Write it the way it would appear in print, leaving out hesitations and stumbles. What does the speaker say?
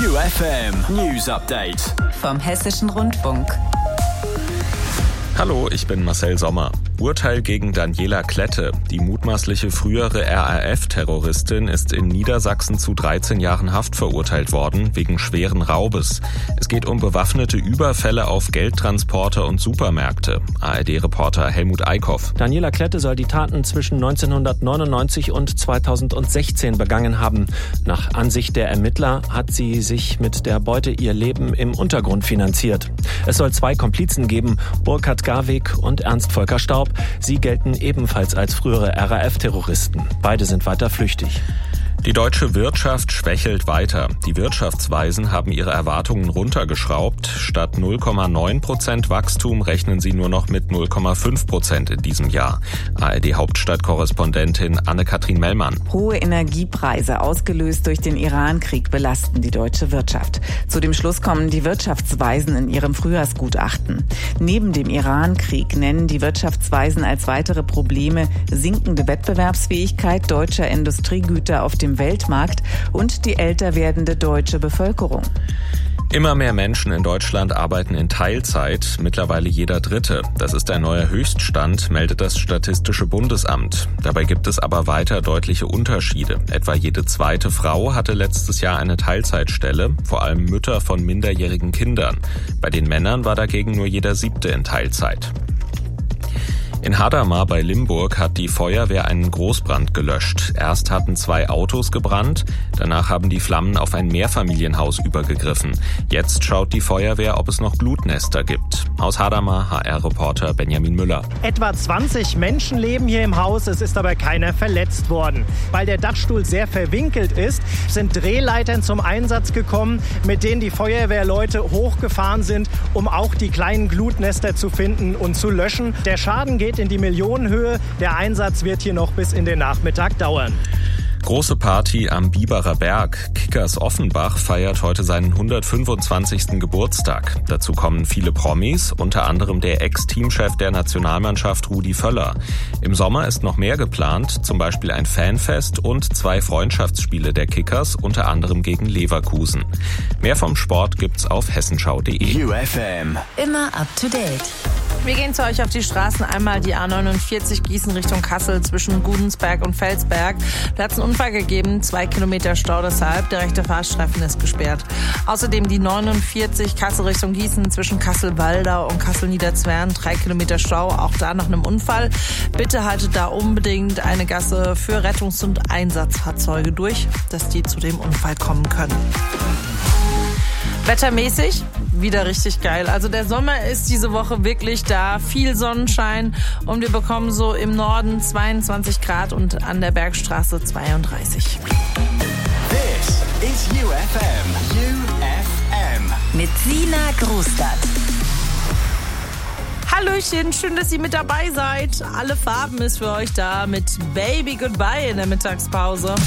UFM News Update vom Hessischen Rundfunk. Hallo, ich bin Marcel Sommer. Urteil gegen Daniela Klette. Die mutmaßliche frühere RAF-Terroristin ist in Niedersachsen zu 13 Jahren Haft verurteilt worden, wegen schweren Raubes. Es geht um bewaffnete Überfälle auf Geldtransporter und Supermärkte. ARD-Reporter Helmut Eickhoff. Daniela Klette soll die Taten zwischen 1999 und 2016 begangen haben. Nach Ansicht der Ermittler hat sie sich mit der Beute ihr Leben im Untergrund finanziert. Es soll 2 Komplizen geben, Burkhard Garwig und Ernst Volker Staub. Sie gelten ebenfalls als frühere RAF-Terroristen. Beide sind weiter flüchtig. Die deutsche Wirtschaft schwächelt weiter. Die Wirtschaftsweisen haben ihre Erwartungen runtergeschraubt. Statt 0,9% Wachstum rechnen sie nur noch mit 0,5% in diesem Jahr. ARD-Hauptstadtkorrespondentin Anne-Kathrin Mellmann. Hohe Energiepreise, ausgelöst durch den Iran-Krieg, belasten die deutsche Wirtschaft. Zu dem Schluss kommen die Wirtschaftsweisen in ihrem Frühjahrsgutachten. Neben dem Iran-Krieg nennen die Wirtschaftsweisen als weitere Probleme sinkende Wettbewerbsfähigkeit deutscher Industriegüter auf dem Weltmarkt und die älter werdende deutsche Bevölkerung. Immer mehr Menschen in Deutschland arbeiten in Teilzeit, mittlerweile jeder Dritte. Das ist ein neuer Höchststand, meldet das Statistische Bundesamt. Dabei gibt es aber weiter deutliche Unterschiede. Etwa jede zweite Frau hatte letztes Jahr eine Teilzeitstelle, vor allem Mütter von minderjährigen Kindern. Bei den Männern war dagegen nur jeder 7. in Teilzeit. In Hadamar bei Limburg hat die Feuerwehr einen Großbrand gelöscht. Erst hatten 2 Autos gebrannt, danach haben die Flammen auf ein Mehrfamilienhaus übergegriffen. Jetzt schaut die Feuerwehr, ob es noch Blutnester gibt. Aus Hadamar HR-Reporter Benjamin Müller. Etwa 20 Menschen leben hier im Haus, es ist aber keiner verletzt worden. Weil der Dachstuhl sehr verwinkelt ist, sind Drehleitern zum Einsatz gekommen, mit denen die Feuerwehrleute hochgefahren sind, um auch die kleinen Glutnester zu finden und zu löschen. Der Schaden geht in die Millionenhöhe. Der Einsatz wird hier noch bis in den Nachmittag dauern. Große Party am Biberer Berg. Kickers Offenbach feiert heute seinen 125. Geburtstag. Dazu kommen viele Promis, unter anderem der Ex-Teamchef der Nationalmannschaft Rudi Völler. Im Sommer ist noch mehr geplant, zum Beispiel ein Fanfest und 2 Freundschaftsspiele der Kickers, unter anderem gegen Leverkusen. Mehr vom Sport gibt's auf hessenschau.de. UFM. Immer up to date. Wir gehen zu euch auf die Straßen. Einmal die A49 Gießen Richtung Kassel zwischen Gudensberg und Felsberg. Da hat es einen Unfall gegeben, 2 Kilometer Stau deshalb. Der rechte Fahrstreifen ist gesperrt. Außerdem die 49 Kassel Richtung Gießen zwischen Kassel-Waldau und Kassel-Niederzwern. 3 Kilometer Stau, auch da nach einem Unfall. Bitte haltet da unbedingt eine Gasse für Rettungs- und Einsatzfahrzeuge durch, dass die zu dem Unfall kommen können. Wettermäßig wieder richtig geil. Also der Sommer ist diese Woche wirklich da. Viel Sonnenschein und wir bekommen so im Norden 22 Grad und an der Bergstraße 32. This is UFM. UFM. Mit Sina Grustadt. Hallöchen, schön, dass ihr mit dabei seid. Alle Farben ist für euch da mit Baby Goodbye in der Mittagspause.